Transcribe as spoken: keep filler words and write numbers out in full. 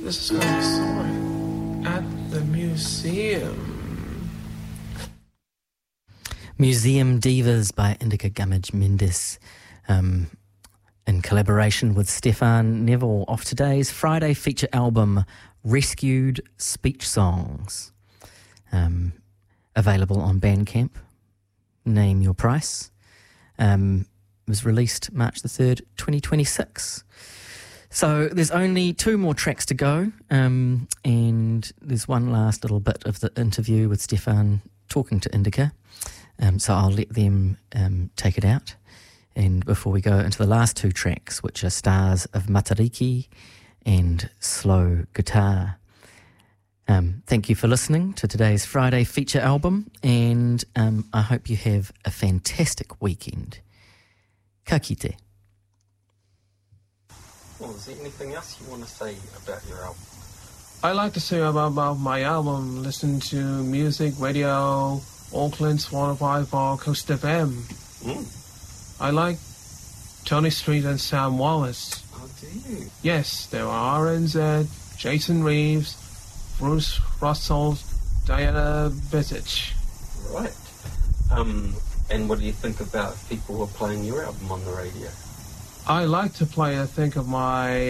This is what I saw at the museum. Museum Divas by Indica Gummidge Mendes, um, in collaboration with Stefan Neville, off today's Friday feature album, Rescued Speech Songs. Um, available on Bandcamp. Name your price. Um, it was released March the third, twenty twenty-six. So there's only two more tracks to go, um, and there's one last little bit of the interview with Stefan talking to Indica. Um, so I'll let them um, take it out. And before we go into the last two tracks, which are Stars of Matariki and Slow Guitar. Um, thank you for listening to today's Friday feature album, and um, I hope you have a fantastic weekend. Ka kite. Well, is there anything else you want to say about your album? I like to say about, about my album, listen to music, radio, Auckland's one oh five point four Coast F M. Mm. I like Tony Street and Sam Wallace. Oh, do you? Yes, there are R N Z, Jason Reeves, Bruce Russell, Diana Visage. Right. Um, and what do you think about people who are playing your album on the radio? I like to play, I think, of my